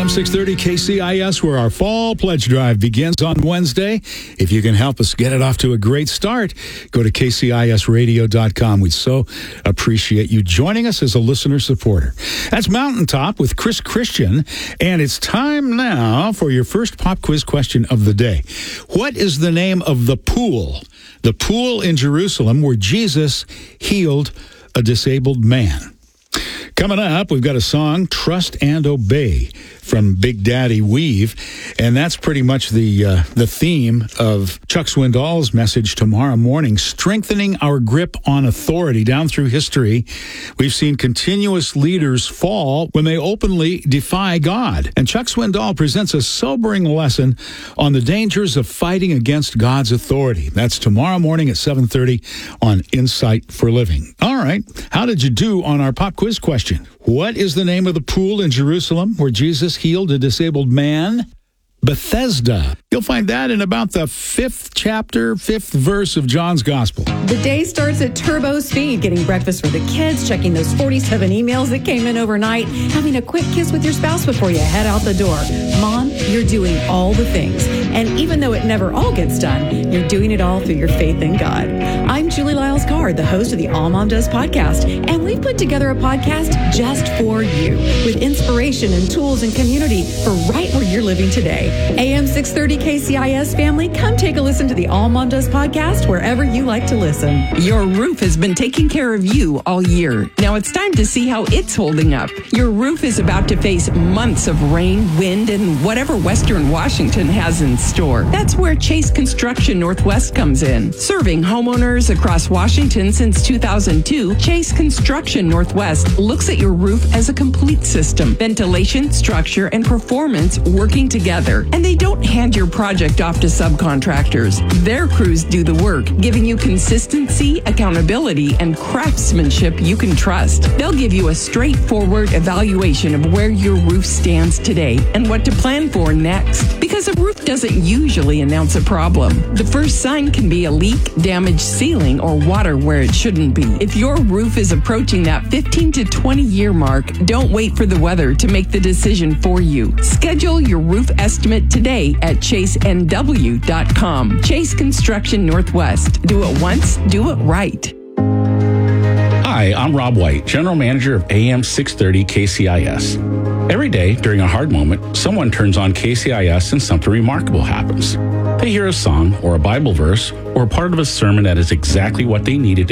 AM 630 KCIS, where our fall pledge drive begins on Wednesday. If you can help us get it off to a great start, go to kcisradio.com. We'd so appreciate you joining us as a listener supporter. That's Mountaintop with Chris Christian, and it's time now for your first pop quiz question of the day. What is the name of the pool? The pool in Jerusalem where Jesus healed a disabled man. Coming up, we've got a song, Trust and Obey, from Big Daddy Weave. And that's pretty much the theme of Chuck Swindoll's message tomorrow morning, strengthening our grip on authority. Down through history, we've seen continuous leaders fall when they openly defy God. And Chuck Swindoll presents a sobering lesson on the dangers of fighting against God's authority. That's tomorrow morning at 7:30 on Insight for Living. All right, how did you do on our pop quiz question? What is the name of the pool in Jerusalem where Jesus healed a disabled man? Bethesda. You'll find that in about the 5th chapter, 5th verse of John's Gospel. The day starts at turbo speed, getting breakfast for the kids, checking those 47 emails that came in overnight, having a quick kiss with your spouse before you head out the door. Mom, you're doing all the things. And even though it never all gets done, you're doing it all through your faith in God. I'm Julie Lyles-Card, the host of the All Mom Does podcast, and we've put together a podcast just for you with inspiration and tools and community for right where you're living today. AM 630 KCIS family, come take a listen to the All Mom Does podcast wherever you like to listen. Your roof has been taking care of you all year. Now it's time to see how it's holding up. Your roof is about to face months of rain, wind, and whatever Western Washington has in store. That's where Chase Construction Northwest comes in. Serving homeowners across Washington since 2002, Chase Construction Northwest looks at your roof as a complete system. Ventilation, structure, and performance working together. And they don't hand your project off to subcontractors. Their crews do the work, giving you consistency, accountability, and craftsmanship you can trust. They'll give you a straightforward evaluation of where your roof stands today and what to plan for next. Because a roof doesn't usually announce a problem. The first sign can be a leak, damaged ceiling, or water where it shouldn't be. If your roof is approaching that 15 to 20 year mark, don't wait for the weather to make the decision for you. Schedule your roof estimate today at chasenw.com. Chase Construction Northwest. Do it once, do it right. Hi, I'm Rob White, General Manager of AM 630 KCIS. Every day during a hard moment, someone turns on KCIS and something remarkable happens. They hear a song or a Bible verse or a part of a sermon that is exactly what they needed to